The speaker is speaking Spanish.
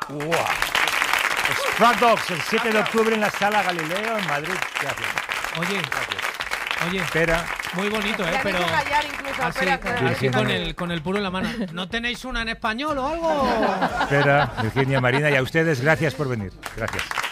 ¡Wow! Struck Dogs, el 7 de octubre en la Sala Galileo, en Madrid. Gracias. Oye, espera. Muy bonito, pero callar incluso, así con el puro en la mano. ¿No tenéis una en español o algo? Espera, Virginia, Marina, y a ustedes, gracias por venir. Gracias.